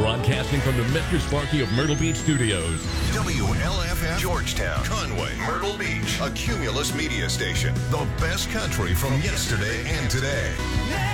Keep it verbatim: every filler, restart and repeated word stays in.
Broadcasting from the Mister Sparky of Myrtle Beach Studios. W L F F Georgetown, Conway, Myrtle Beach, a Cumulus media station. The best country from yesterday and today.